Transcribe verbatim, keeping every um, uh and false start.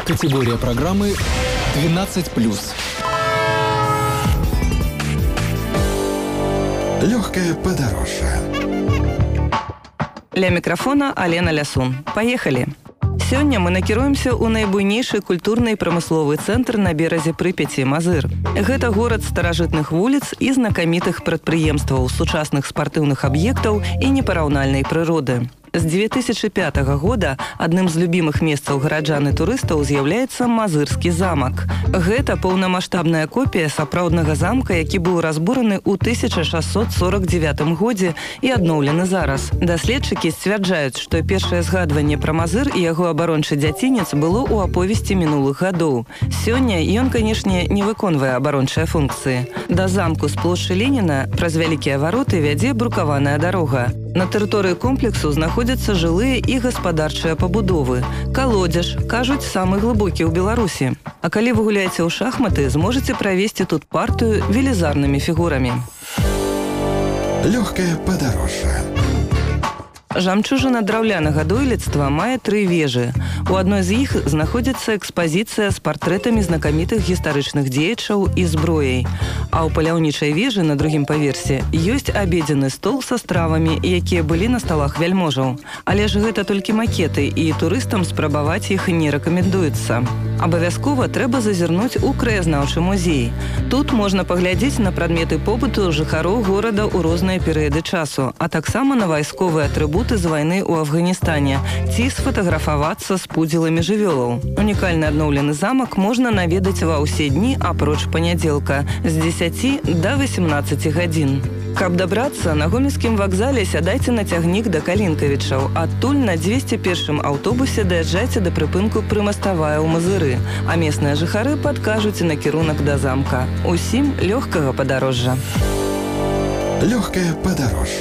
Категория программы двенадцать плюс. Легкое подорожье. Ля микрофона Алена Лясун. Поехали! Сёння мы накіруемся ў найбуйнейшы культурны і прамысловы цэнтр на беразе Прыпяці – Мазыр. Гэта горад старажытных вуліц і знакамітых прадпрыемстваў, сучасных спартыўных аб'ектаў і непараўнальнай прыроды. З дзве тысячы пятага года адным з любімых месцаў гараджан і турыстаў з'яўляецца Мазырскі замак. Гэта паўнамаштабная копія сапраўднага замка, які быў разбураны ў тысяча шасцьсот сорок дзевятым годзе і адноўлены зараз. Даследчыкі сцвярджаюць, што першае згадванне пра Мазыр і яго абарончы дзяцінец было ў аповесці мінулых гадоў. Сёння ён, канешне, не выконвае абарончыя функцыі. Да замку з плошчы Леніна праз вялікія вароты вядзе брукаваная дарога. На тэрыторыі комплексу знаходзяцца жылыя і гаспадарчыя пабудовы. Калодзеж, кажуць, самы глыбокі ў Беларусі. А калі вы гуляеце ў шахматы, зможаце правесці тут партыю велізарнымі фігурамі. Легкое подорожье. Жамчужына драўлянага дойлідства мае тры вежы. У адной з іх знаходзіцца экспазіцыя з партрэтамі знакамітых гістарычных дзеячаў і зброяй. А ў паляўнічай вежы на другім паверсе ёсць абедзены стол са стравамі, якія былі на сталах вяльможаў. Але ж гэта толькі макеты, і турыстам спрабаваць іх не рэкамендуецца. Абавязкова трэба зазірнуць у краязнаўчы музей. Тут можна паглядзець на прадметы побыту жыхароў горада ў розныя перыяды часу, а таксама на вайсковыя атрыбуты з вайны ў Афганістане ці сфатаграфавацца з пудзіламі жывёлаў. Унікальны адноўлены замак можна наведаць ва ўсе дні апроч панядзелка з дзесяці да васемнаццаці гадзін. Каб дабрацца, на гомельскім вакзале сядайце на цягнік да Калінкавічаў. Адтуль на дзвесце першым аўтобусе даязджайце да прыпынку Прымаставая ў Мазыры, а местныя жыхары падкажуць накірунак да замка. Усім лёгкага падарожжа. Легкое подорожье.